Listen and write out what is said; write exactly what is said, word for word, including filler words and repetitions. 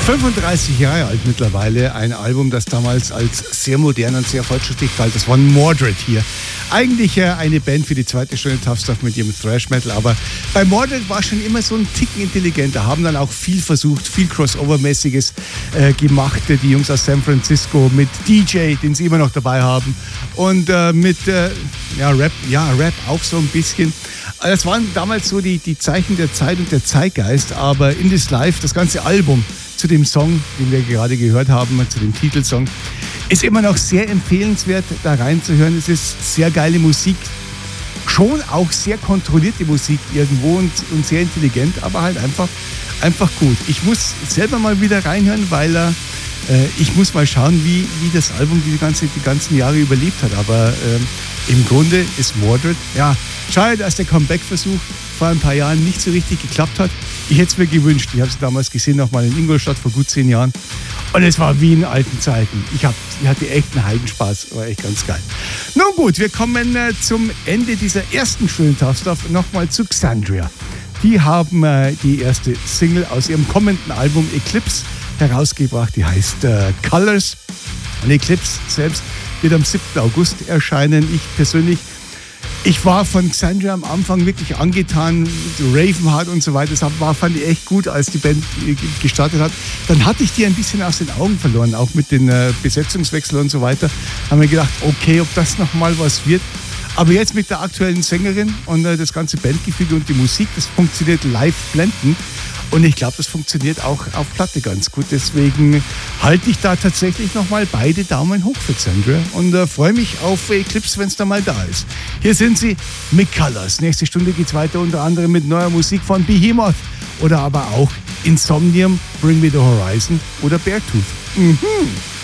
fünfunddreißig Jahre alt mittlerweile, ein Album, das damals als sehr modern und sehr fortschrittlich galt. Das war Mordred hier. Eigentlich äh, eine Band für die zweite Stunde Tough Stuff mit ihrem Thrash Metal, aber bei Mordred war schon immer so ein Ticken intelligenter, haben dann auch viel versucht, viel Crossover-mäßiges äh, gemacht, die Jungs aus San Francisco mit D J, den sie immer noch dabei haben, und äh, mit äh, ja, Rap, ja, Rap auch so ein bisschen. Das waren damals so die, die Zeichen der Zeit und der Zeitgeist, aber In This Life, das ganze Album zu dem Song, den wir gerade gehört haben, zu dem Titelsong, ist immer noch sehr empfehlenswert, da reinzuhören. Es ist sehr geile Musik, schon auch sehr kontrollierte Musik irgendwo und, und sehr intelligent, aber halt einfach, einfach gut. Ich muss selber mal wieder reinhören, weil äh, ich muss mal schauen, wie, wie das Album die, ganze, die ganzen Jahre überlebt hat. Aber äh, im Grunde ist Mordred, ja, schade, dass der Comeback-Versuch vor ein paar Jahren nicht so richtig geklappt hat. Ich hätte es mir gewünscht. Ich habe es damals gesehen, nochmal in Ingolstadt vor gut zehn Jahren. Und es war wie in alten Zeiten. Ich, hab, ich hatte echt einen Heidenspaß. War echt ganz geil. Nun gut, wir kommen äh, zum Ende dieser ersten schönen Tough Stuff nochmal zu Xandria. Die haben äh, die erste Single aus ihrem kommenden Album Eclipse herausgebracht. Die heißt äh, Colors. Und Eclipse selbst wird am siebten August erscheinen. Ich persönlich Ich war von Xandria am Anfang wirklich angetan, Ravenheart und so weiter. Das war, fand ich echt gut, als die Band gestartet hat. Dann hatte ich die ein bisschen aus den Augen verloren, auch mit den äh, Besetzungswechseln und so weiter. Haben wir gedacht, okay, ob das nochmal was wird. Aber jetzt mit der aktuellen Sängerin und äh, das ganze Bandgefüge und die Musik, das funktioniert live blendend. Und ich glaube, das funktioniert auch auf Platte ganz gut. Deswegen halte ich da tatsächlich nochmal beide Daumen hoch für Xandria und äh, freue mich auf Eclipse, wenn es da mal da ist. Hier sind sie mit Colors. Nächste Stunde geht es weiter unter anderem mit neuer Musik von Behemoth oder aber auch Insomnium, Bring Me the Horizon oder Beartooth. Mhm.